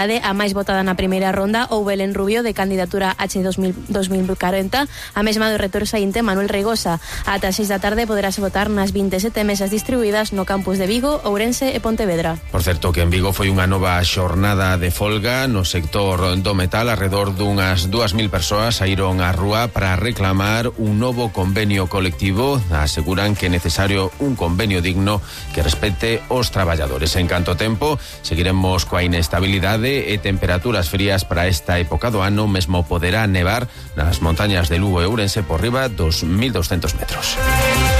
a máis votada na primeira ronda ou Belén Rubio de candidatura H2040, a mesma do retor saínte Manuel Reigosa. Ata 6 da tarde poderase votar nas 27 mesas distribuídas no campus de Vigo, Ourense e Pontevedra. Por certo, que en Vigo foi unha nova xornada de folga no sector do metal. Arredor dunhas 2.000 persoas saíron á rúa para reclamar un novo convenio colectivo. Aseguran que é necesario un convenio digno que respete os traballadores. En canto tempo, seguiremos coa inestabilidade e temperaturas frías para esta época do ano. Mesmo poderá nevar nas montañas de Lugo e Ourense por riba dos 1.200 metros.